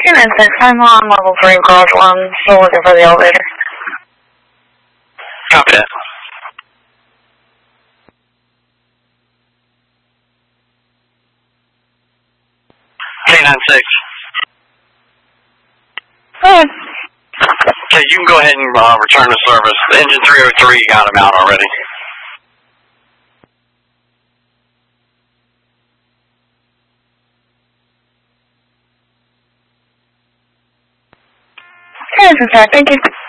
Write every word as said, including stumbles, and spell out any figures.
Two nine six, I'm on level three, garage one, still looking for the elevator. Copy that. K nine six. Go ahead. Okay, you can go ahead and uh, return to service. The engine three oh three got him out already. Okay, that's in fact, thank you.